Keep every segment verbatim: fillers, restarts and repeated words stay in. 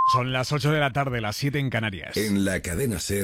Son las ocho de la tarde, las siete en Canarias. En la cadena SER,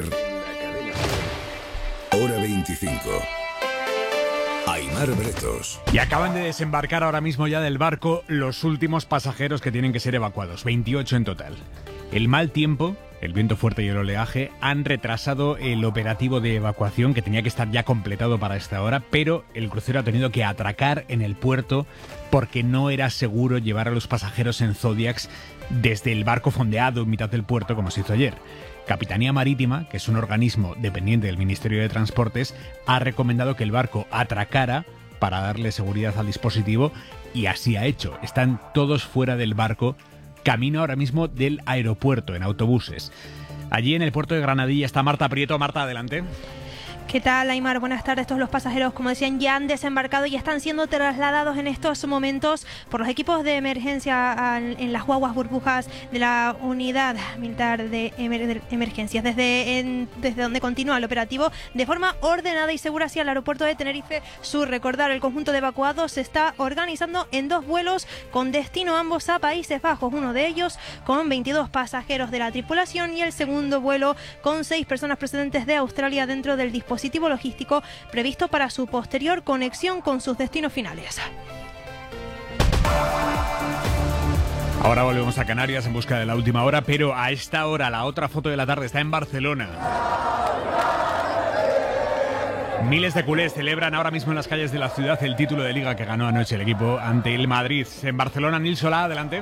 hora veinticinco. Aimar Bretos. Y acaban de desembarcar ahora mismo ya del barco los últimos pasajeros que tienen que ser evacuados, veintiocho en total. El mal tiempo, el viento fuerte y el oleaje han retrasado el operativo de evacuación que tenía que estar ya completado para esta hora, pero el crucero ha tenido que atracar en el puerto porque no era seguro llevar a los pasajeros en Zodiacs desde el barco fondeado en mitad del puerto como se hizo ayer. Capitanía Marítima, que es un organismo dependiente del Ministerio de Transportes, ha recomendado que el barco atracara para darle seguridad al dispositivo y así ha hecho. Están todos fuera del barco, camino ahora mismo del aeropuerto en autobuses. Allí en el puerto de Granadilla está Marta Prieto. Marta, adelante. ¿Qué tal, Aimar? Buenas tardes. Todos los pasajeros, como decían, ya han desembarcado y están siendo trasladados en estos momentos por los equipos de emergencia en las guaguas burbujas de la Unidad Militar de Emer Emergencias, desde, en, desde donde continúa el operativo de forma ordenada y segura hacia el aeropuerto de Tenerife Sur. Recordar, el conjunto de evacuados se está organizando en dos vuelos con destino ambos a Países Bajos, uno de ellos con veintidós pasajeros de la tripulación y el segundo vuelo con seis personas procedentes de Australia dentro del dispositivo dispositivo logístico previsto para su posterior conexión con sus destinos finales. Ahora volvemos a Canarias en busca de la última hora, pero a esta hora la otra foto de la tarde está en Barcelona. Miles de culés celebran ahora mismo en las calles de la ciudad el título de Liga que ganó anoche el equipo ante el Madrid. En Barcelona, Nil Solà, adelante.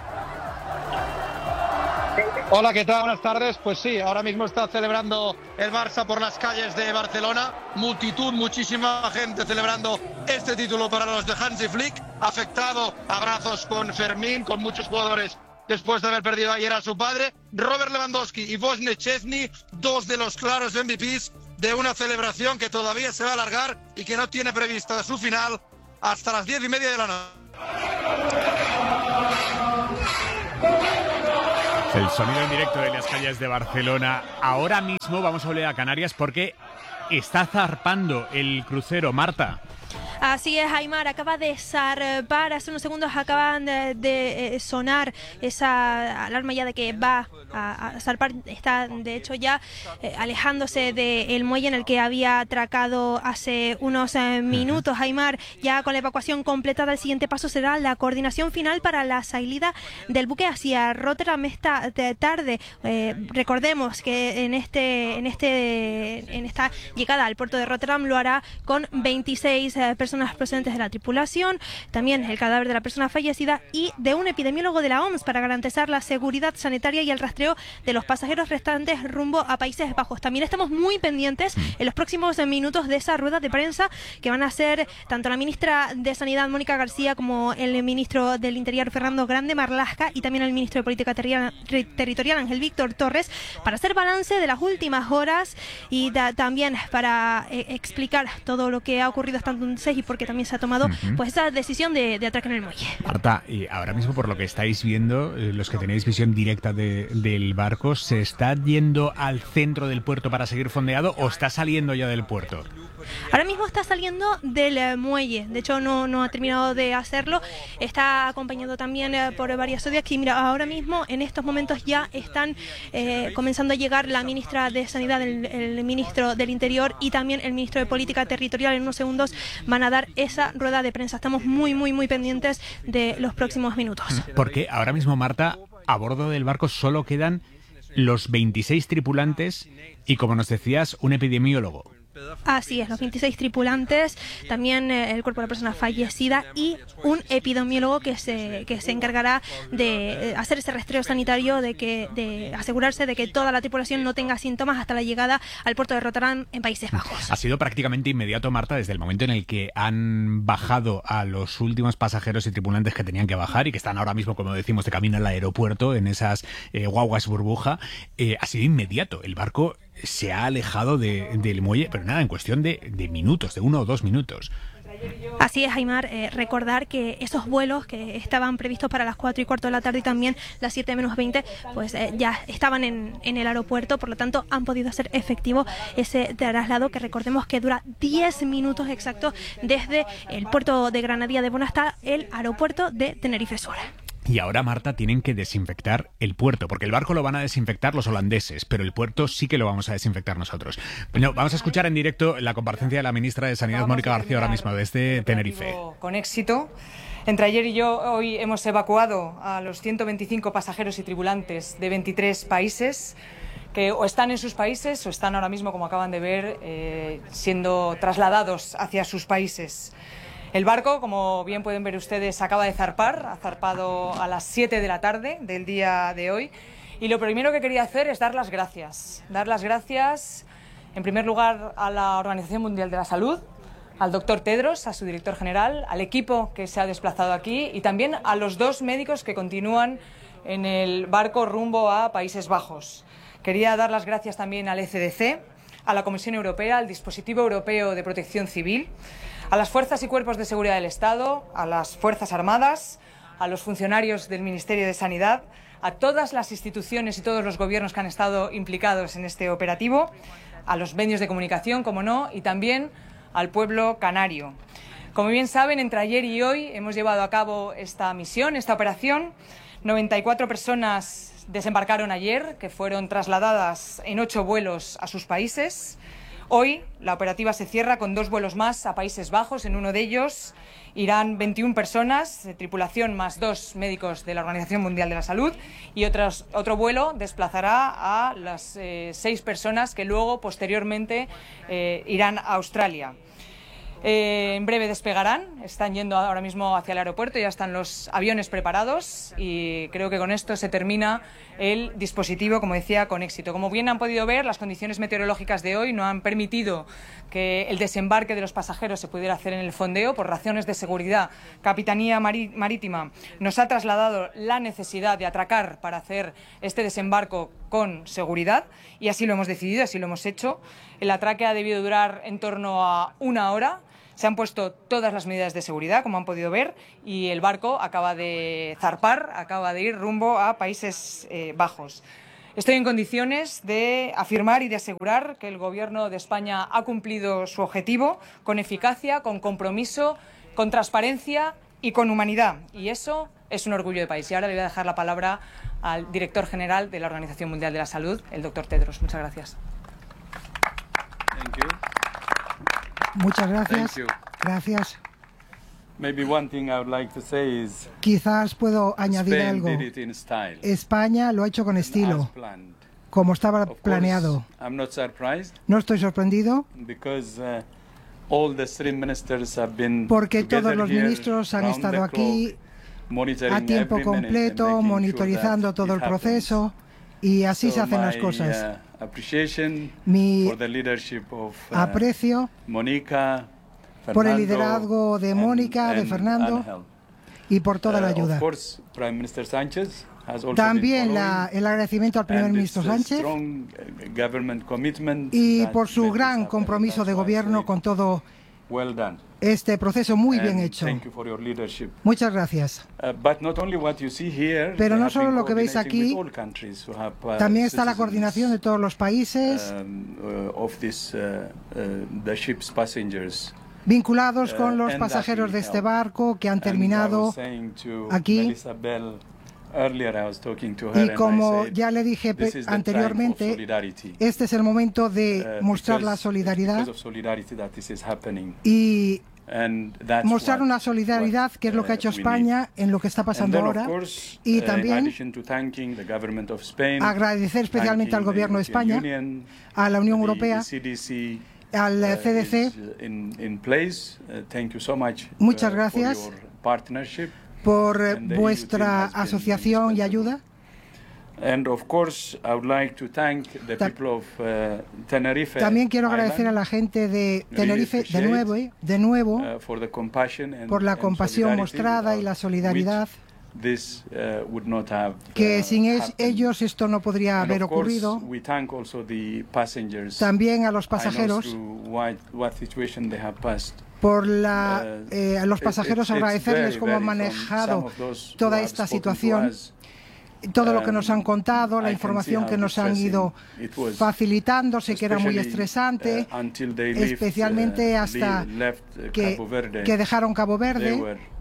Hola, ¿qué tal? Buenas tardes. Pues sí, ahora mismo está celebrando el Barça por las calles de Barcelona. Multitud, muchísima gente celebrando este título para los de Hansi Flick. Afectado, abrazos con Fermín, con muchos jugadores después de haber perdido ayer a su padre. Robert Lewandowski y Wojciech Szczesny, dos de los claros M V Ps de una celebración que todavía se va a alargar y que no tiene prevista su final hasta las diez y media de la noche. El sonido en directo de las calles de Barcelona. Ahora mismo vamos a volver a Canarias porque está zarpando el crucero, Marta. Así es, Aimar, acaba de zarpar, hace unos segundos acaban de, de sonar esa alarma ya de que va a, a zarpar, está de hecho ya eh, alejándose del muelle en el que había atracado hace unos eh, minutos. Aimar, ya con la evacuación completada, el siguiente paso será la coordinación final para la salida del buque hacia Rotterdam esta tarde. Eh, recordemos que en este, en este, en esta llegada al puerto de Rotterdam lo hará con veintiséis eh, personas personas procedentes de la tripulación, también el cadáver de la persona fallecida y de un epidemiólogo de la O M S para garantizar la seguridad sanitaria y el rastreo de los pasajeros restantes rumbo a Países Bajos. También estamos muy pendientes en los próximos minutos de esa rueda de prensa que van a hacer tanto la ministra de Sanidad, Mónica García, como el ministro del Interior, Fernando Grande Marlaska, y también el ministro de Política Territorial, Ángel Víctor Torres, para hacer balance de las últimas horas y da, también para eh, explicar todo lo que ha ocurrido hasta entonces y porque también se ha tomado uh-huh. pues esa decisión de, de atracar en el muelle. Marta, y ahora mismo por lo que estáis viendo, eh, los que tenéis visión directa de, del barco, ¿se está yendo al centro del puerto para seguir fondeado o está saliendo ya del puerto? Ahora mismo está saliendo del eh, muelle, de hecho no, no ha terminado de hacerlo, está acompañado también eh, por varias Zodiacs y mira, ahora mismo en estos momentos ya están eh, comenzando a llegar la ministra de Sanidad, el, el ministro del Interior y también el ministro de Política Territorial. En unos segundos van a dar esa rueda de prensa, estamos muy muy muy pendientes de los próximos minutos. Porque ahora mismo, Marta, a bordo del barco solo quedan los veintiséis tripulantes y, como nos decías, un epidemiólogo. Así es, los veintiséis tripulantes, también eh, el cuerpo de la persona fallecida y un epidemiólogo que se, que se encargará de eh, hacer ese rastreo sanitario, de que de asegurarse de que toda la tripulación no tenga síntomas hasta la llegada al puerto de Rotterdam en Países Bajos. Ha sido prácticamente inmediato, Marta, desde el momento en el que han bajado a los últimos pasajeros y tripulantes que tenían que bajar y que están ahora mismo, como decimos, de camino al aeropuerto en esas eh, guaguas burbuja. Eh, ha sido inmediato. El barco se ha alejado de, del muelle, pero nada, en cuestión de, de minutos, de uno o dos minutos. Así es, Aimar, eh, recordar que esos vuelos que estaban previstos para las cuatro y cuarto de la tarde y también las siete menos veinte, pues eh, ya estaban en, en el aeropuerto, por lo tanto han podido hacer efectivo ese traslado que recordemos que dura diez minutos exactos desde el puerto de Granadilla de Bona hasta el aeropuerto de Tenerife Sur. Y ahora, Marta, tienen que desinfectar el puerto, porque el barco lo van a desinfectar los holandeses, pero el puerto sí que lo vamos a desinfectar nosotros. Bueno, vamos a escuchar en directo la comparecencia de la ministra de Sanidad, Mónica García, ahora mismo desde Tenerife. Con éxito. Entre ayer y yo hoy hemos evacuado a los ciento veinticinco pasajeros y tripulantes de veintitrés países que o están en sus países o están ahora mismo, como acaban de ver, eh, siendo trasladados hacia sus países. El barco, como bien pueden ver ustedes, acaba de zarpar, ha zarpado a las siete de la tarde del día de hoy. Y lo primero que quería hacer es dar las gracias. Dar las gracias, en primer lugar, a la Organización Mundial de la Salud, al doctor Tedros, a su director general, al equipo que se ha desplazado aquí y también a los dos médicos que continúan en el barco rumbo a Países Bajos. Quería dar las gracias también al E C D C, a la Comisión Europea, al Dispositivo Europeo de Protección Civil, a las fuerzas y cuerpos de seguridad del Estado, a las Fuerzas Armadas, a los funcionarios del Ministerio de Sanidad, a todas las instituciones y todos los gobiernos que han estado implicados en este operativo, a los medios de comunicación, como no, y también al pueblo canario. Como bien saben, entre ayer y hoy hemos llevado a cabo esta misión, esta operación. noventa y cuatro personas desembarcaron ayer, que fueron trasladadas en ocho vuelos a sus países. Hoy la operativa se cierra con dos vuelos más a Países Bajos. En uno de ellos irán veintiuna personas, de tripulación más dos médicos de la Organización Mundial de la Salud, y otros, otro vuelo desplazará a las eh, seis personas que luego, posteriormente, eh, irán a Australia. Eh, en breve despegarán, están yendo ahora mismo hacia el aeropuerto, ya están los aviones preparados y creo que con esto se termina el dispositivo, como decía, con éxito. Como bien han podido ver, las condiciones meteorológicas de hoy no han permitido que el desembarque de los pasajeros se pudiera hacer en el fondeo. Por razones de seguridad, Capitanía Marítima nos ha trasladado la necesidad de atracar para hacer este desembarco con seguridad y así lo hemos decidido, así lo hemos hecho. El atraque ha debido durar en torno a una hora. Se han puesto todas las medidas de seguridad, como han podido ver, y el barco acaba de zarpar, acaba de ir rumbo a Países eh, Bajos. Estoy en condiciones de afirmar y de asegurar que el Gobierno de España ha cumplido su objetivo con eficacia, con compromiso, con transparencia y con humanidad. Y eso es un orgullo de país. Y ahora le voy a dejar la palabra al director general de la Organización Mundial de la Salud, el doctor Tedros. Muchas gracias. Thank you. Muchas gracias. Thank you. Gracias. Maybe one thing I would like to say is Quizás puedo añadir Spain algo. did it in style, España lo ha hecho con as estilo, planned. como estaba Of course, planeado. I'm not surprised No estoy sorprendido because uh, all the three ministers have been porque together todos los here ministros han round estado the aquí clock, monitoring a tiempo every minute and completo, making sure monitorizando that todo it el proceso happens. y así So se hacen las my, cosas. uh, appreciation Mi for the leadership of uh, aprecio Monica, por el Fernando, liderazgo de and- Mónica, de and Fernando Ángel. y por toda la Uh, ayuda. Of course, Prime Minister Sánchez has also También been la- following, el agradecimiento al primer and ministro it's a Sánchez strong, uh, government commitment y that por su made this gran happen. compromiso de That's why I gobierno say con todo well done. este proceso muy bien And hecho. Thank you for your leadership. Muchas gracias. Uh, but not only what you see here, Pero they no have solo been lo que veis coordinating aquí, with all countries who have, uh, También está la citizens, coordinación de todos los países um, uh, of this, uh, uh, the ship's passengers. vinculados Uh, con los and that pasajeros will de este help. barco que han And I terminado was saying to aquí. Melissa Bell earlier, I was talking to her y and como I said, ya le dije "This pe- is the time of anteriormente, solidarity." este es el momento de Uh, mostrar la because it's solidaridad because of solidarity that this is happening. y And that's mostrar what- una solidaridad what, que es lo que ha uh, hecho we need. España en lo que está And pasando then, of ahora. course, Y uh, in también addition to thanking the government of Spain, agradecer especialmente thanking al gobierno de the European España, Union, a la Unión the Europea, C D C, al uh, C D C. is, uh, in, in place. Uh, thank you so much, Muchas uh, gracias for your partnership. por eh, And the E U vuestra team has been asociación y ayuda. And of course, I would like to thank the Ta- people of uh, Tenerife También quiero agradecer a Island, la gente de Really Tenerife de appreciate, nuevo, eh, de nuevo uh, for the compassion and, por la and compasión solidarity mostrada y la without solidaridad, which this uh, would not have, que uh, sin es- happened. ellos esto no podría And haber of course, ocurrido. we thank also the passengers. También a los I know pasajeros through what, what situation they have passed. por la, Uh, eh, a los it- pasajeros it's- it's agradecerles very, cómo han very from manejado some of those who toda have esta spoken to situación, us. todo lo que nos han Um, contado, la I can información see que how nos han ido distressing it was, facilitando, sé que era muy especially, estresante, uh, until they left, especialmente uh, hasta le- left, uh, que, Cabo Verde. que dejaron Cabo They Verde. were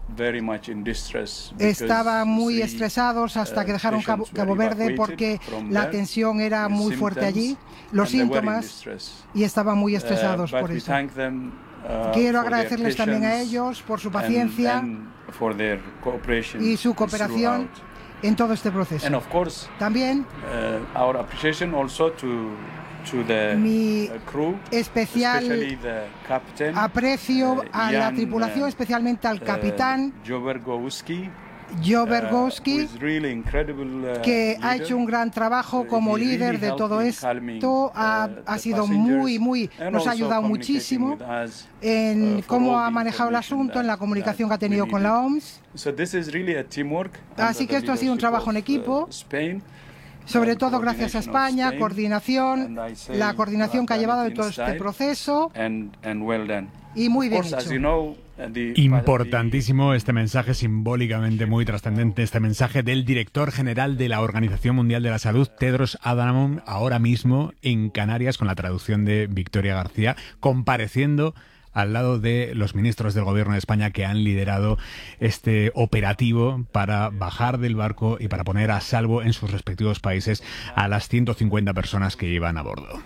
very much in distress because estaban muy three, estresados hasta que uh, dejaron Cabo, patients Cabo were Verde evacuated porque from la there tensión era with muy fuerte allí, symptoms, los and they were in síntomas, distress. y estaban muy Uh, estresados but por we eso. thank them, uh, Quiero for their agradecerles también a patience ellos por su and- paciencia and for their cooperation y su cooperación throughout. en todo este proceso. And of course, También uh, our appreciation also to to the Mi uh, crew, especial especially the captain, aprecio uh, a la Jan, tripulación, uh, especialmente al capitán uh, Jobergowski, Joe uh, Bergowski, who is really incredible, uh, que ha leader. hecho un gran trabajo Uh, como he really líder de helped todo in esto, calming, ha, uh, ha the sido passengers muy, muy, and nos ha also ayudado communicating muchísimo with us, en uh, for cómo all ha the manejado el information asunto, en la that- comunicación que ha that we tenido con la needed. O M S. So this is really a teamwork Así under que the esto ha sido un leadership trabajo en of, uh, equipo, Spain, sobre and todo gracias a coordination of España, Spain, coordinación, and I say la coordinación que ha you have llevado done de it todo in este style, proceso, and, and well done. y muy Of bien course, as hecho. you know, uh, the- Importantísimo este mensaje, simbólicamente muy trascendente, este mensaje del director general de la Organización Mundial de la Salud, Tedros Adhanom, ahora mismo en Canarias, con la traducción de Victoria García, compareciendo al lado de los ministros del Gobierno de España que han liderado este operativo para bajar del barco y para poner a salvo en sus respectivos países a las ciento cincuenta personas que iban a bordo.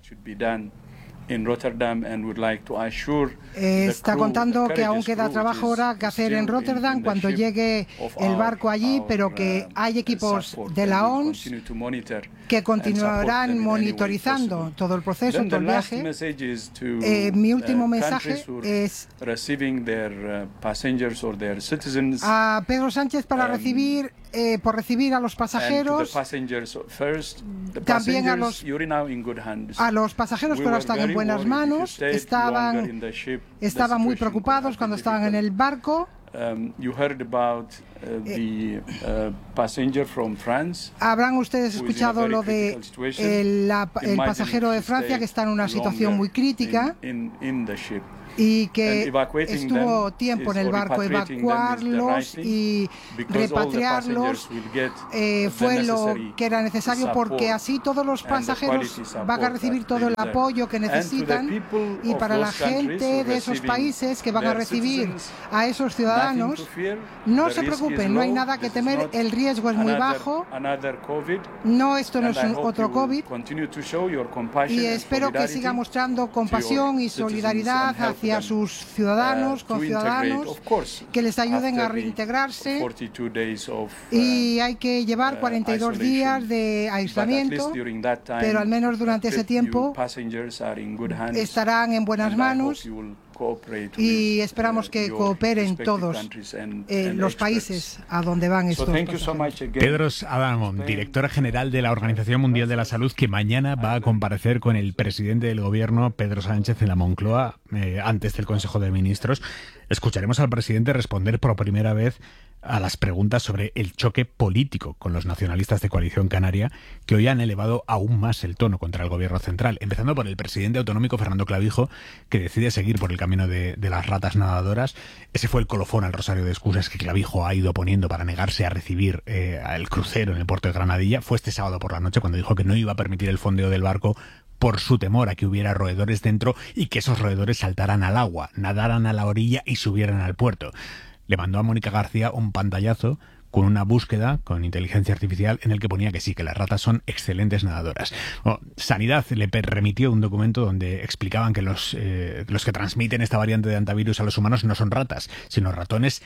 in Rotterdam and would like to assure Eh, the Está crew, contando the que aún courageous queda crew trabajo which is ahora que hacer en still in- Rotterdam in the cuando ship llegue of el our- barco allí, our, pero que uh, hay equipos support de la and we'll O M S continue to monitor que and support them continuarán in any way monitorizando possible. todo el proceso, Then todo the el last viaje. message is to, Eh, mi último uh, mensaje countries who es receiving their uh, passengers or their citizens a Pedro Sánchez para um, recibir, eh, por recibir a los and to the pasajeros, passengers first. The también a passengers, los- you're now in good hands. a los pasajeros We que ahora were están en very buenas worried if you manos, stayed longer estaban, in the ship, the estaban muy situation could preocupados have cuando been estaban en el difficult. barco. Um, you heard about uh, the uh, passenger from France. Habrán ustedes who is in a escuchado very lo de critical situation. el, la- el Imagine pasajero if de he Francia stayed que está en una situación longer muy crítica in, in, in the ship. y And que evacuating estuvo them tiempo en is- el or barco, repatriating them is the evacuarlos right thing, y because all the repatriarlos passengers will get eh, the fue lo necessary que era necesario, porque support así todos los and the pasajeros quality support van a recibir that todo they el deserve. apoyo que And to the necesitan, people y of para la those countries gente who de esos receiving países que van a their recibir citizens, a esos nothing ciudadanos, to fear. no The se risk is preocupen, no hay low. nada que This is temer, not el riesgo es muy another- bajo, another COVID. no, esto no And es I un hope otro you will COVID. continue to show your compassion Y and espero que solidarity siga mostrando to compasión your y citizens solidaridad and help hacia them, sus ciudadanos, uh, con to integrate, ciudadanos, of course, que les ayuden a after the reintegrarse. forty-two days of, uh, Y hay que llevar uh, cuarenta y dos isolation. días de But at aislamiento, least during that time, pero al menos durante uh, ese you tiempo passengers are in good hands, estarán en buenas and I hope manos you will cooperate y with, esperamos uh, que your cooperen respective todos countries and- eh, and los experts. países a donde van So estos thank you so pasajeros. much again. Tedros Adhanom, director general de la Organización Mundial de la Salud, que mañana va a comparecer con el presidente del gobierno, Pedro Sánchez, en la Moncloa, eh, antes del Consejo de Ministros. Escucharemos al presidente responder por primera vez a las preguntas sobre el choque político con los nacionalistas de Coalición Canaria, que hoy han elevado aún más el tono contra el gobierno central, empezando por el presidente autonómico Fernando Clavijo, que decide seguir por el camino de, de las ratas nadadoras. Ese fue el colofón al rosario de excusas que Clavijo ha ido poniendo para negarse a recibir eh, el crucero en el puerto de Granadilla. Fue este sábado por la noche cuando dijo que no iba a permitir el fondeo del barco por su temor a que hubiera roedores dentro y que esos roedores saltaran al agua, nadaran a la orilla y subieran al puerto. Le mandó a Mónica García un pantallazo con una búsqueda con inteligencia artificial en el que ponía que sí, que las ratas son excelentes nadadoras. Bueno, Sanidad le remitió un documento donde explicaban que los, eh, los que transmiten esta variante de antivirus a los humanos no son ratas, sino ratones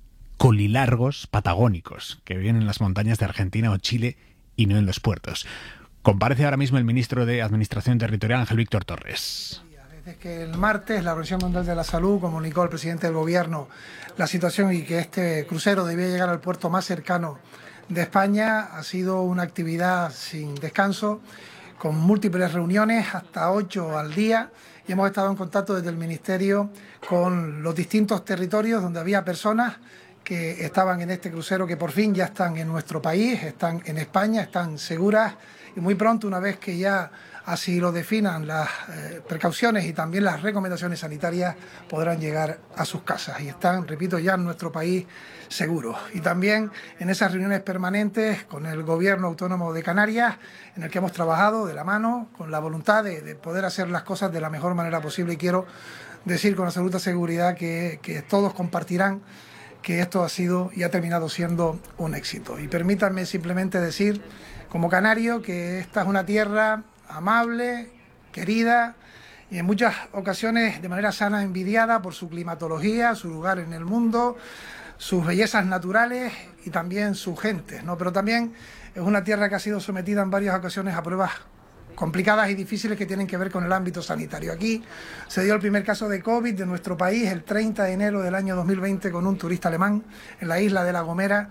colilargos patagónicos que viven en las montañas de Argentina o Chile y no en los puertos. Comparece ahora mismo el ministro de Administración Territorial, Ángel Víctor Torres. Desde que el martes la Organización Mundial de la Salud comunicó al presidente del gobierno la situación y que este crucero debía llegar al puerto más cercano de España, ha sido una actividad sin descanso, con múltiples reuniones, hasta ocho al día, y hemos estado en contacto desde el Ministerio con los distintos territorios donde había personas que estaban en este crucero, que por fin ya están en nuestro país, están en España, están seguras, y muy pronto, una vez que ya así lo definan las eh, precauciones y también las recomendaciones sanitarias, podrán llegar a sus casas y están, repito, ya en nuestro país seguros. Y también en esas reuniones permanentes con el Gobierno Autónomo de Canarias, en el que hemos trabajado de la mano, con la voluntad de, de poder hacer las cosas de la mejor manera posible, y quiero decir con absoluta seguridad que, que todos compartirán que esto ha sido y ha terminado siendo un éxito. Y permítanme simplemente decir, como canario, que esta es una tierra amable, querida y en muchas ocasiones de manera sana envidiada por su climatología, su lugar en el mundo, sus bellezas naturales y también su gente, ¿no? Pero también es una tierra que ha sido sometida en varias ocasiones a pruebas complicadas y difíciles que tienen que ver con el ámbito sanitario. Aquí se dio el primer caso de COVID de nuestro país el treinta de enero del año dos mil veinte con un turista alemán en la isla de La Gomera,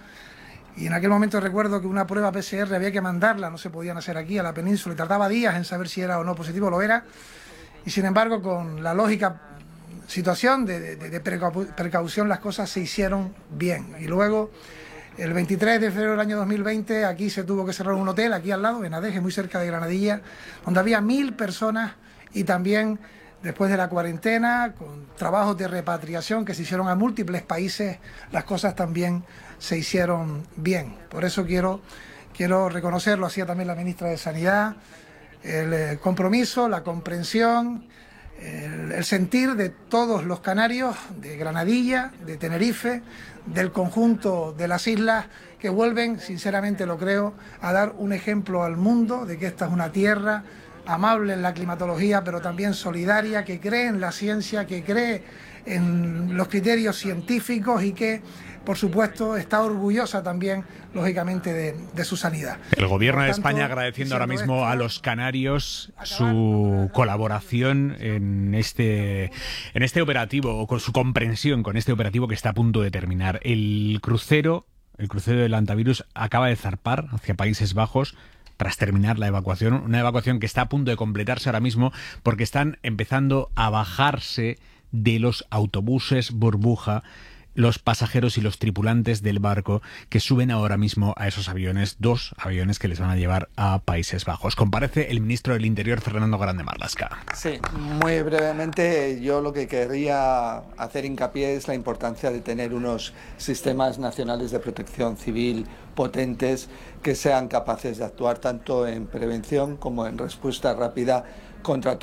y en aquel momento recuerdo que una prueba P C R había que mandarla, no se podían hacer aquí a la península y tardaba días en saber si era o no positivo, lo era, y sin embargo con la lógica situación de, de, de precaución las cosas se hicieron bien. Y luego el veintitrés de febrero del año dos mil veinte aquí se tuvo que cerrar un hotel aquí al lado, en Adeje, muy cerca de Granadilla, donde había mil personas, y también después de la cuarentena, con trabajos de repatriación que se hicieron a múltiples países, las cosas también se hicieron bien. Por eso quiero, quiero reconocer, lo hacía también la ministra de Sanidad, el eh, compromiso, la comprensión, el, el sentir de todos los canarios, de Granadilla, de Tenerife, del conjunto de las islas, que vuelven, sinceramente lo creo, a dar un ejemplo al mundo de que esta es una tierra amable en la climatología, pero también solidaria, que cree en la ciencia, que cree en los criterios científicos y que, por supuesto, está orgullosa también, lógicamente, de, de su sanidad. El gobierno Por de tanto, España agradeciendo ahora mismo esto, a los canarios su colaboración en este, en este operativo, o con su comprensión con este operativo que está a punto de terminar. El crucero, el crucero del Antivirus acaba de zarpar hacia Países Bajos tras terminar la evacuación, una evacuación que está a punto de completarse ahora mismo porque están empezando a bajarse de los autobuses burbuja los pasajeros y los tripulantes del barco que suben ahora mismo a esos aviones, dos aviones que les van a llevar a Países Bajos. Comparece el ministro del Interior, Fernando Grande Marlaska. Sí, muy brevemente, yo lo que querría hacer hincapié es la importancia de tener unos sistemas nacionales de protección civil potentes que sean capaces de actuar tanto en prevención como en respuesta rápida contra